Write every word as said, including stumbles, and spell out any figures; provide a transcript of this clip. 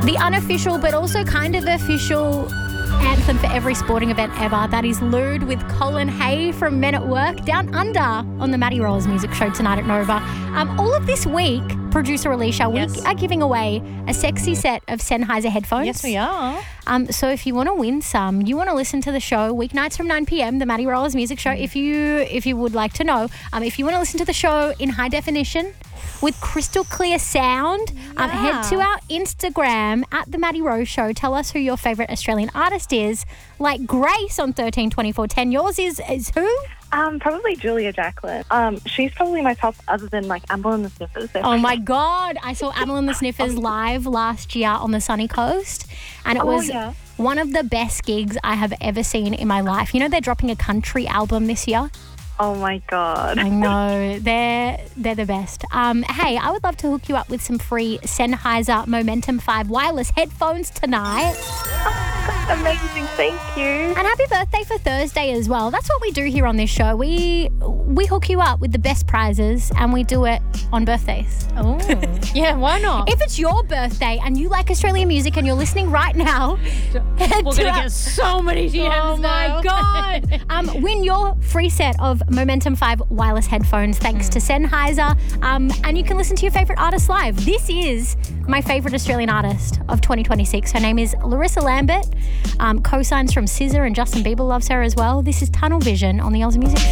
The unofficial but also kind of official anthem for every sporting event ever. That is Lude with Colin Hay from Men at Work, Down Under on the Maddie Rollers Music Show tonight at Nova. Um, all of this week, producer Alicia, Yes. we are giving away a sexy set of Sennheiser headphones. Yes, we are. Um, so if you want to win some, you want to listen to the show weeknights from nine p.m, the Maddie Rollers Music Show. If you if you would like to know, um, if you want to listen to the show in high definition with crystal clear sound, um, head to our Instagram at the Maddie Rose Show. Tell us who your favourite Australian artist is. Like Grace on thirteen twenty-four ten. Yours is is who? Um, probably Julia Jacqueline. Um, she's probably my top, other than like Amber and the Sniffers. They're Oh my God. I saw Amel and the Sniffers live last year on the sunny coast, and it Oh, was yeah. one of the best gigs I have ever seen in my life. You know, they're dropping a country album this year. Oh my God. I know, they're they're the best. Um, hey, I would love to hook you up with some free Sennheiser Momentum five wireless headphones tonight. That's amazing. Thank you. And happy birthday for Thursday as well. That's what we do here on this show. We we hook you up with the best prizes, and we do it on birthdays. Oh, yeah, why not? If it's your birthday and you like Australian music and you're listening right now, head We're to going to our- get so many D Ms Oh my now. God. um, win your free set of Momentum five wireless headphones thanks to Sennheiser. Um, and you can listen to your favourite artist live. This is my favourite Australian artist of twenty twenty-six. Her name is Larissa Lambert. Um, co-signs from S Z A and Justin Bieber loves her as well. This is Tunnel Vision on the Aussie Music Show.